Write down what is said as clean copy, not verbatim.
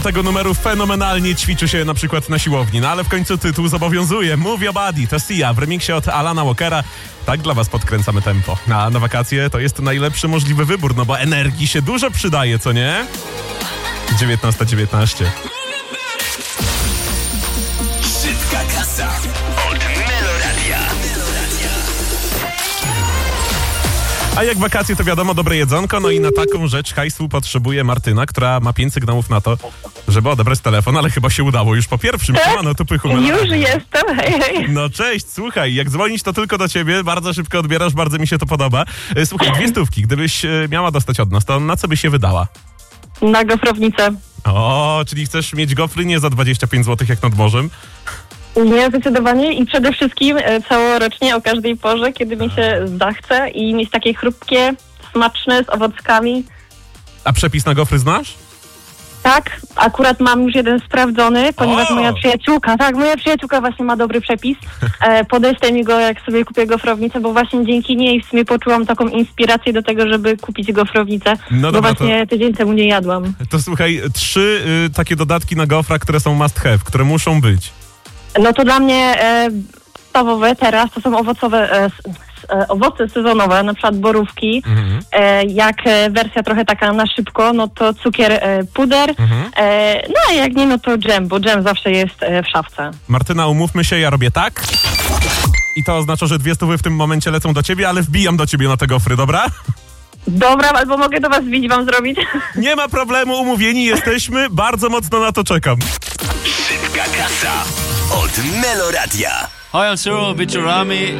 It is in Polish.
do tego numeru fenomenalnie ćwiczy się na przykład na siłowni. No ale w końcu tytuł zobowiązuje. Move Your Body, to Sia w remiksie od Alana Walkera. Tak dla was podkręcamy tempo. A na wakacje to jest najlepszy możliwy wybór, no bo energii się dużo przydaje, co nie? 19:19. Szybka kasa od Meloradia. A jak wakacje, to wiadomo, dobre jedzonko, no i na taką rzecz hajsu potrzebuje Martyna, która ma 5 sygnałów na to, żeby odebrać telefon, ale chyba się udało już po pierwszym. No tu pychu. Już jestem, hej. No cześć, słuchaj, jak dzwonić, to tylko do ciebie, bardzo szybko odbierasz, bardzo mi się to podoba. Słuchaj, 2 stówki, gdybyś miała dostać od nas, to na co byś się wydała? Na gofrownicę. O, czyli chcesz mieć gofry nie za 25 zł jak nad morzem? Nie, zdecydowanie i przede wszystkim całorocznie o każdej porze, kiedy mi się zachce i mieć takie chrupkie, smaczne, z owockami. A przepis na gofry znasz? Tak, akurat mam już jeden sprawdzony, ponieważ O! moja przyjaciółka właśnie ma dobry przepis. Podeślę mi go, jak sobie kupię gofrownicę, bo właśnie dzięki niej w sumie poczułam taką inspirację do tego, żeby kupić gofrownicę, No bo dobra, właśnie tydzień temu nie jadłam. To słuchaj, 3 takie dodatki na gofra, które są must have, które muszą być. No to dla mnie podstawowe teraz to są owoce sezonowe, na przykład borówki. Jak wersja trochę taka na szybko, no to cukier, puder. No a jak nie, no to dżem, bo dżem zawsze jest w szafce. Martyna, umówmy się, ja robię tak. I to oznacza, że 2 stówy w tym momencie lecą do ciebie, ale wbijam do ciebie na te gofry, dobra? Dobra, albo mogę do was wbić, wam zrobić? Nie ma problemu, umówieni jesteśmy, bardzo mocno na to czekam. Szybka kasa od Meloradia. Hi, I'm Cyril Bichurami.